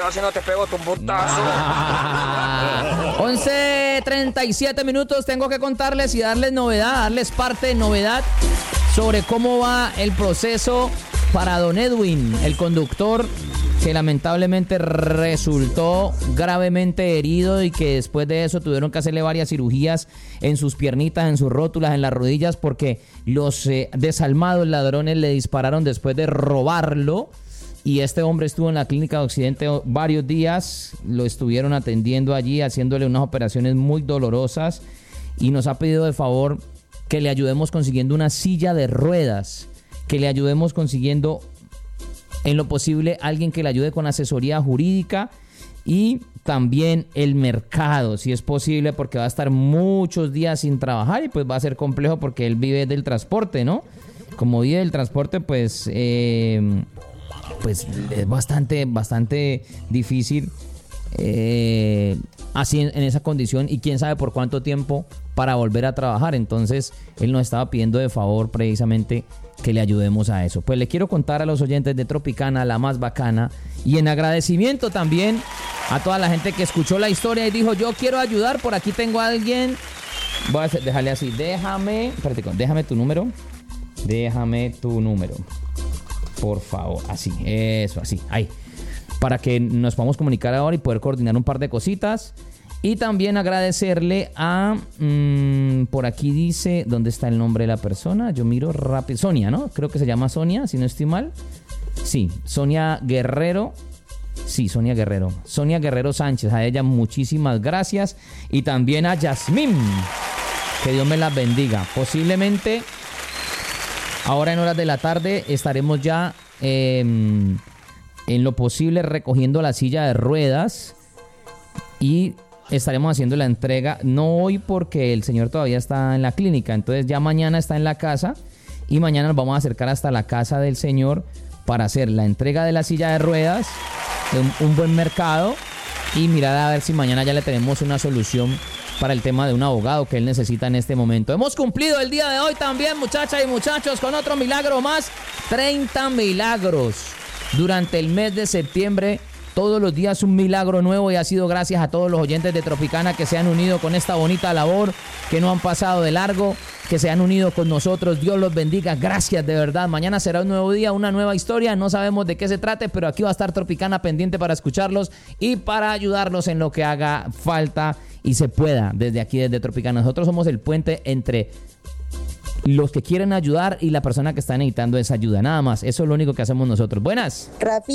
Si no te pego tu putazo. 11:37 minutos. Tengo que contarles y darles novedad, darles parte de novedad sobre cómo va el proceso para don Edwin, el conductor que lamentablemente resultó gravemente herido y que después de eso tuvieron que hacerle varias cirugías en sus piernitas, en sus rótulas, en las rodillas, porque los desalmados ladrones le dispararon después de robarlo. Y este hombre estuvo en la clínica de Occidente varios días, lo estuvieron atendiendo allí, haciéndole unas operaciones muy dolorosas, y nos ha pedido de favor que le ayudemos consiguiendo una silla de ruedas, que le ayudemos consiguiendo en lo posible alguien que le ayude con asesoría jurídica y también el mercado, si es posible, porque va a estar muchos días sin trabajar y pues va a ser complejo porque él vive del transporte, ¿no? Como vive del transporte, pues es bastante difícil así en esa condición, y quién sabe por cuánto tiempo para volver a trabajar. Entonces él nos estaba pidiendo de favor precisamente que le ayudemos a eso. Pues le quiero contar a los oyentes de Tropicana, la más bacana, y en agradecimiento también a toda la gente que escuchó la historia y dijo: yo quiero ayudar, por aquí tengo a alguien. Voy a dejarle así, déjame tu número, por favor, así, eso, así, ahí, para que nos podamos comunicar ahora y poder coordinar un par de cositas. Y también agradecerle a, por aquí dice, ¿dónde está el nombre de la persona? Yo miro rápido, Sonia, ¿no? Creo que se llama Sonia, si no estoy mal. Sí, Sonia Guerrero. Sí, Sonia Guerrero. Sonia Guerrero Sánchez, a ella muchísimas gracias. Y también a Yasmín, que Dios me las bendiga. Posiblemente ahora en horas de la tarde estaremos ya en lo posible recogiendo la silla de ruedas y estaremos haciendo la entrega, no hoy porque el señor todavía está en la clínica, entonces ya mañana está en la casa y mañana nos vamos a acercar hasta la casa del señor para hacer la entrega de la silla de ruedas, un buen mercado, y mirar a ver si mañana ya le tenemos una solución para el tema de un abogado que él necesita en este momento. Hemos cumplido el día de hoy también, muchachas y muchachos, con otro milagro más. 30 milagros durante el mes de septiembre. Todos los días un milagro nuevo, y ha sido gracias a todos los oyentes de Tropicana que se han unido con esta bonita labor, que no han pasado de largo, que se han unido con nosotros. Dios los bendiga, gracias de verdad. Mañana será un nuevo día, una nueva historia, no sabemos de qué se trate, pero aquí va a estar Tropicana pendiente para escucharlos y para ayudarlos en lo que haga falta y se pueda desde aquí, desde Tropicana. Nosotros somos el puente entre los que quieren ayudar y la persona que está necesitando esa ayuda, nada más. Eso es lo único que hacemos nosotros. Buenas.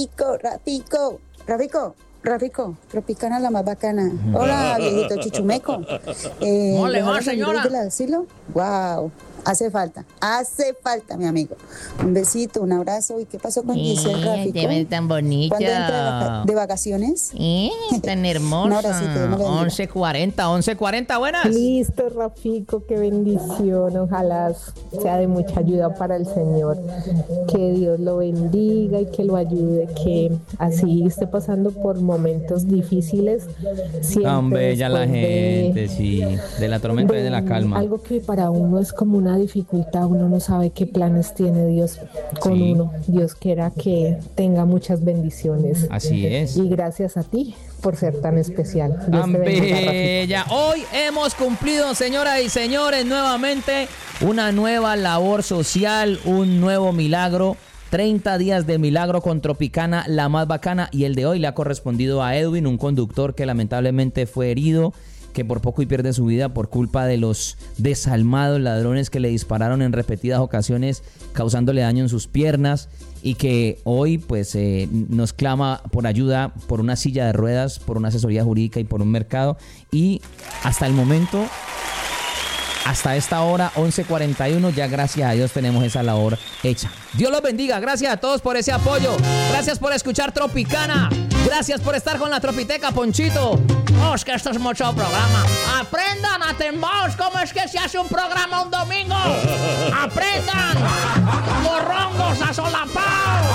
Rafico, Tropicana la más bacana. Hola, viejito chichumeco. ¿Cómo le va, señora? ¿Del asilo? Wow, hace falta, mi amigo. Un besito, un abrazo. ¿Y qué pasó con Giselle, Rafico? Te ves tan bonito. ¿Cuándo entra de vacaciones? Tan hermoso. No, ahora sí, que Dios me lo bendiga. 11:40, buenas. Listo, Rafico, qué bendición. Ojalá sea de mucha ayuda para el Señor. Que Dios lo bendiga y que lo ayude, que así esté pasando por momentos difíciles. Tan bella la gente, sí. De la tormenta y de la calma. Algo que para uno es como una dificultad, uno no sabe qué planes tiene Dios con uno. Dios quiera que tenga muchas bendiciones. Así es. Y gracias a ti por ser tan especial. Dios Tan te bendiga, bella. Rafico. Hoy hemos cumplido, señoras y señores, nuevamente una nueva labor social, un nuevo milagro. 30 días de milagro con Tropicana, la más bacana, y el de hoy le ha correspondido a Edwin, un conductor que lamentablemente fue herido, que por poco y pierde su vida por culpa de los desalmados ladrones que le dispararon en repetidas ocasiones, causándole daño en sus piernas, y que hoy pues nos clama por ayuda, por una silla de ruedas, por una asesoría jurídica y por un mercado. Y hasta el momento, hasta esta hora, 11:41, ya gracias a Dios tenemos esa labor hecha. Dios los bendiga, gracias a todos por ese apoyo, gracias por escuchar Tropicana, gracias por estar con la Tropiteca, Ponchito. Oh, es que esto es mucho programa. Aprendan, atenvaos, cómo es que se hace un programa un domingo. Aprendan, morrongos asolapados.